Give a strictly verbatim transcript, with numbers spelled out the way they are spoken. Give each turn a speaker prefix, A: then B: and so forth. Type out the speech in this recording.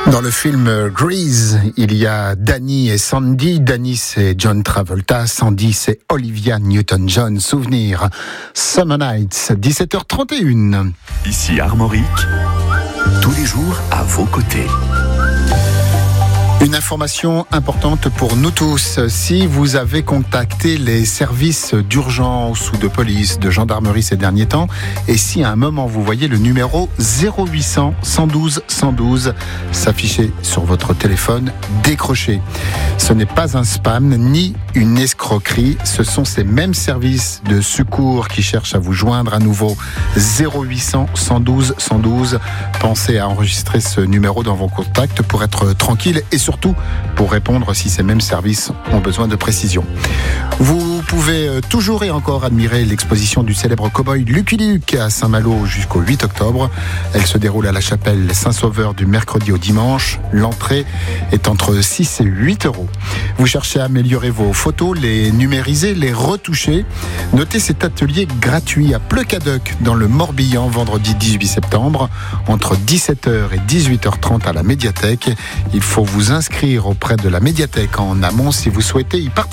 A: Dans le film Grease, il y a Danny et Sandy. Danny, c'est John Travolta. Sandy, c'est Olivia Newton-John. Souvenir, Summer Nights, dix-sept heures trente et une.
B: Ici Armorique, tous les jours à vos côtés.
A: Une information importante pour nous tous. Si vous avez contacté les services d'urgence ou de police, de gendarmerie ces derniers temps, et si à un moment vous voyez le numéro zéro huit cents, cent douze, cent douze s'afficher sur votre téléphone, décrochez. Ce n'est pas un spam ni une escroquerie. Ce sont ces mêmes services de secours qui cherchent à vous joindre à nouveau. zéro huit cents, cent douze, cent douze. Pensez à enregistrer ce numéro dans vos contacts pour être tranquille et surtout Surtout pour répondre si ces mêmes services ont besoin de précision. Vous pouvez toujours et encore admirer l'exposition du célèbre cow-boy Lucky Luke à Saint-Malo jusqu'au huit octobre. Elle se déroule à la chapelle Saint-Sauveur du mercredi au dimanche. L'entrée est entre six et huit euros. Vous cherchez à améliorer vos photos, les numériser, les retoucher. Notez cet atelier gratuit à Pleucadoc dans le Morbihan vendredi dix-huit septembre entre dix-sept heures et dix-huit heures trente à la médiathèque. Il faut vous inscrire auprès de la médiathèque en amont si vous souhaitez y participer.